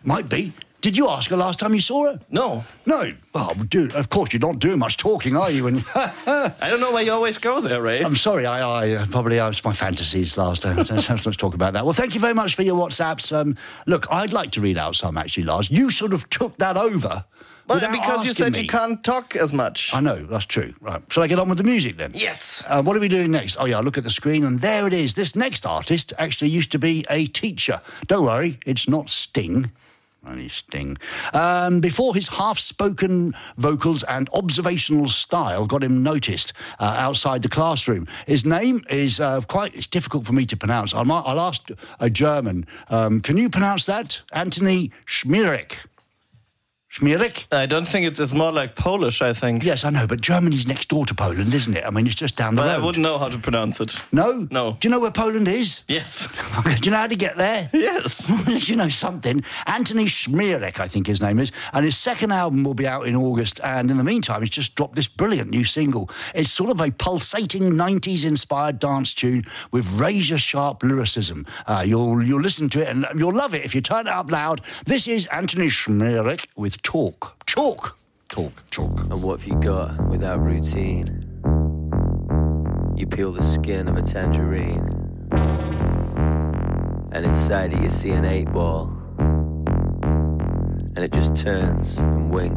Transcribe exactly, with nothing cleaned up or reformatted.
Might be. Did you ask her last time you saw her? No. No. Well, dude, of course, you're not doing much talking, are you? And I don't know why you always go there, Ray. I'm sorry, I, I uh, probably uh, it's my fantasies last time. Let's not talk about that. Well, thank you very much for your WhatsApps. Um, look, I'd like to read out some, actually, Lars. You sort of took that over. Well, because you said me. you can't talk as much. I know, that's true. Right. Shall I get on with the music then? Yes. Uh, what are we doing next? Oh, yeah, look at the screen, and there it is. This next artist actually used to be a teacher. Don't worry, it's not Sting. Only Sting. Um, before his half-spoken vocals and observational style got him noticed uh, outside the classroom. His name is uh, quite... It's difficult for me to pronounce. I'll, I'll ask a German. Um, can you pronounce that? Anthony Schmierek. Schmierek? I don't think it's, it's more like Polish, I think. Yes, I know, but Germany's next door to Poland, isn't it? I mean, it's just down the but road. I wouldn't know how to pronounce it. No? No. Do you know where Poland is? Yes. Do you know how to get there? Yes. You know something. Anthony Schmierek, I think his name is, and his second album will be out in August, and in the meantime, he's just dropped this brilliant new single. It's sort of a pulsating nineties-inspired dance tune with razor-sharp lyricism. Uh, you'll, you'll listen to it, and you'll love it if you turn it up loud. This is Anthony Schmierek with Talk. Talk. Talk. Talk. And what have you got without routine? You peel the skin of a tangerine, and inside it you see an eight ball, and it just turns and winks